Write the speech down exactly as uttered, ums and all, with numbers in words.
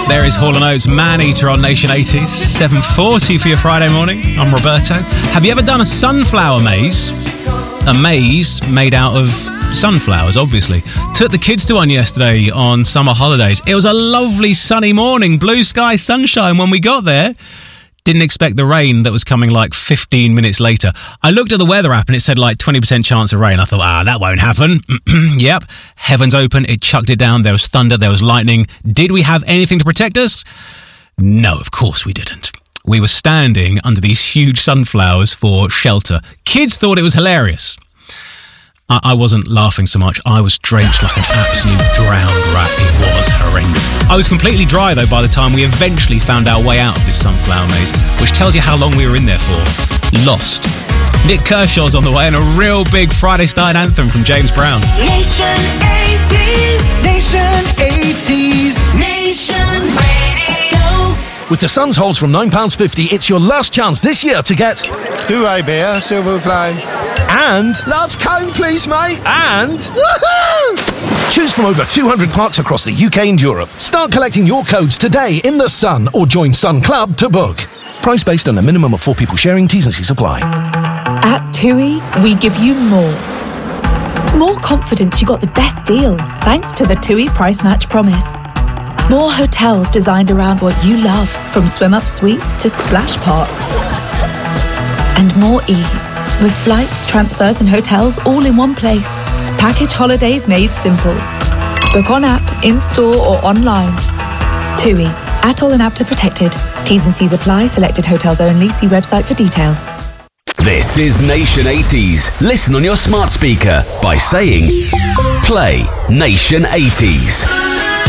There is Hall and Oates, Man Eater on Nation eighties, seven forty for your Friday morning. I'm Roberto. Have you ever done a sunflower maze? A maze made out of sunflowers, obviously. Took the kids to one yesterday on summer holidays. It was a lovely sunny morning, blue sky, sunshine when we got there. Didn't expect the rain that was coming like fifteen minutes later. I looked at the weather app and it said like twenty percent chance of rain. I thought, ah, that won't happen. Yep. Heavens open. It chucked it down. There was thunder. There was lightning. Did we have anything to protect us? No, of course we didn't. We were standing under these huge sunflowers for shelter. Kids thought it was hilarious. I, I wasn't laughing so much. I was drenched like an absolute drowned rat. It was horrendous. I was completely dry, though, by the time we eventually found our way out of this sunflower maze, which tells you how long we were in there for. Lost. Nick Kershaw's on the way and a real big Friday Style anthem from James Brown. Nation eighties. Nation eighties. Nation Radio. With the Suns holds from nine pounds fifty, it's your last chance this year to get... Two-way beer, silver play. And... Large cone, please, mate. And... Woohoo! Choose from over two hundred parks across the U K and Europe. Start collecting your codes today in the Sun or join Sun Club to book. Price based on a minimum of four people sharing. T's and C's apply. At TUI, we give you more. More confidence you got the best deal thanks to the TUI Price Match Promise. More hotels designed around what you love, from swim-up suites to splash parks. And more ease, with flights, transfers and hotels all in one place. Package holidays made simple. Book on app, in-store or online. TUI. Atoll and APTA protected. T's and C's apply. Selected hotels only. See website for details. This is Nation eighties. Listen on your smart speaker by saying, play Nation eighties.